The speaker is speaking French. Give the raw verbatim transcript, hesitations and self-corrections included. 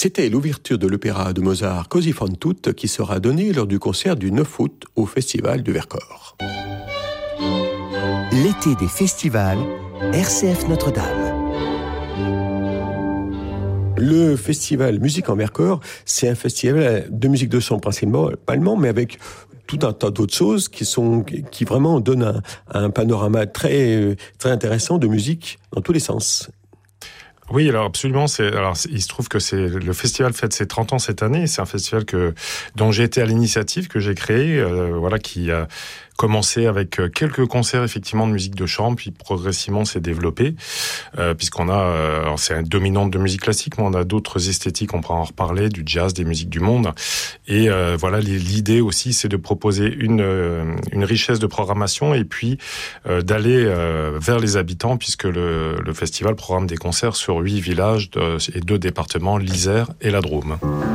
C'était l'ouverture de l'opéra de Mozart Così fan tutte qui sera donnée lors du concert du neuf août au Festival du Vercors. L'été des festivals, R C F Notre-Dame. Le festival Musique en Vercors, c'est un festival de musique de chambre principalement, mais avec tout un tas d'autres choses qui sont qui vraiment donnent un, un panorama très très intéressant de musique dans tous les sens. Oui, alors absolument. C'est, alors, il se trouve que c'est le festival fête ses trente ans cette année. C'est un festival que dont j'ai été à l'initiative, que j'ai créé, euh, voilà, qui a commencé avec quelques concerts effectivement de musique de chambre, puis progressivement s'est développé, euh, puisqu'on a, euh, alors c'est un dominante de musique classique, mais on a d'autres esthétiques, on pourra en reparler, du jazz, des musiques du monde. Et euh, voilà, l'idée aussi, c'est de proposer une euh, une richesse de programmation et puis euh, d'aller euh, vers les habitants, puisque le, le festival programme des concerts sur huit villages de, et deux départements, l'Isère et la Drôme.